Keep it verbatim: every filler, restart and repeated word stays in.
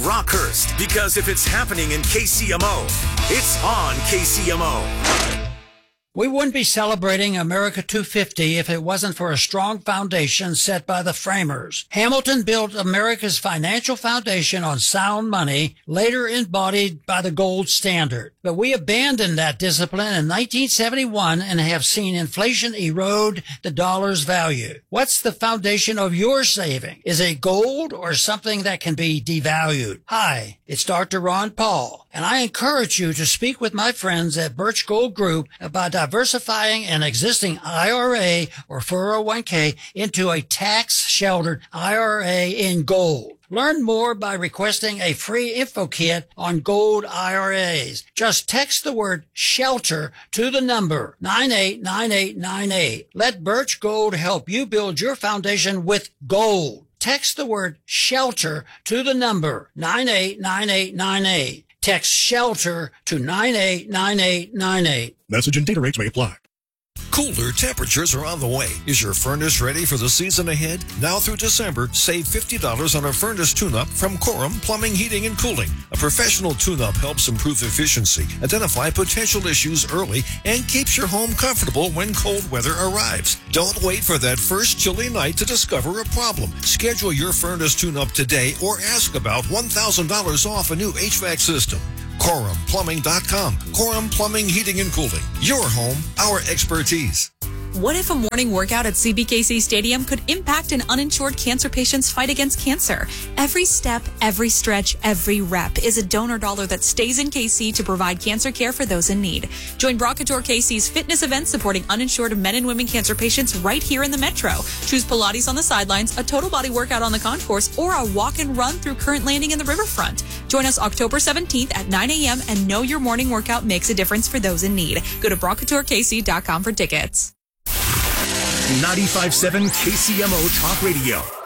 Rockhurst, because if it's happening in K C M O, it's on K C M O. We wouldn't be celebrating America two fifty if it wasn't for a strong foundation set by the framers. Hamilton built America's financial foundation on sound money, later embodied by the gold standard. But we abandoned that discipline in nineteen seventy-one and have seen inflation erode the dollar's value. What's the foundation of your saving? Is it gold or something that can be devalued? Hi, it's Doctor Ron Paul, and I encourage you to speak with my friends at Birch Gold Group about diversifying an existing I R A or four oh one k into a tax-sheltered I R A in gold. Learn more by requesting a free info kit on gold I R As. Just text the word SHELTER to the number nine eight nine eight nine eight. Let Birch Gold help you build your foundation with gold. Text the word SHELTER to the number nine eight nine eight nine eight. Text SHELTER to nine eight nine eight nine eight. Message and data rates may apply. Cooler temperatures are on the way. Is your furnace ready for the season ahead? Now through December, save fifty dollars on a furnace tune-up from Coram Plumbing, Heating, and Cooling. A professional tune-up helps improve efficiency, identify potential issues early, and keeps your home comfortable when cold weather arrives. Don't wait for that first chilly night to discover a problem. Schedule your furnace tune-up today or ask about one thousand dollars off a new H V A C system. Coram Plumbing dot com. Coram Plumbing, Heating, and Cooling. Your home, our expertise. What if a morning workout at C B K C Stadium could impact an uninsured cancer patient's fight against cancer? Every step, every stretch, every rep is a donor dollar that stays in K C to provide cancer care for those in need. Join Brock Couture K C's fitness events supporting uninsured men and women cancer patients right here in the Metro. Choose Pilates on the sidelines, a total body workout on the concourse, or a walk and run through Current Landing in the riverfront. Join us October seventeenth at nine a.m. and know your morning workout makes a difference for those in need. Go to brock couture k c dot com for tickets. ninety-five point seven K C M O Talk Radio.